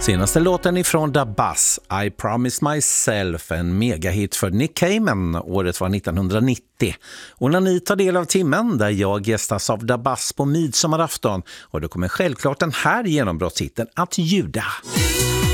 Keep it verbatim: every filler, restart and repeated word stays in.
Senaste låten ifrån Da Bass, I Promised Myself, en megahit för Nick Cayman. Året var nittonhundranittio. Och när ni tar del av timmen där jag gästas av Da Bass på midsommarafton, och då kommer självklart den här genombrottshitten att ljuda.